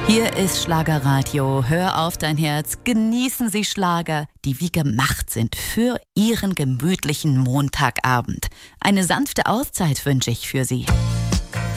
Hier ist Schlagerradio. Hör auf dein Herz. Genießen Sie Schlager, die wie gemacht sind für Ihren gemütlichen Montagabend. Eine sanfte Auszeit wünsche ich für Sie.